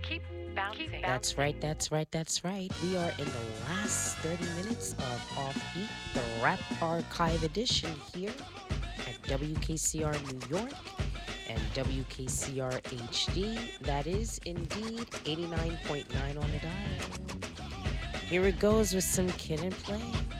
Keep bouncing. That's right, that's right, that's right. We are in the last 30 minutes of Offbeat, the Rap Archive edition here at WKCR New York and WKCR HD. That is indeed 89.9 on the dial. Here it goes with some Kid and Play.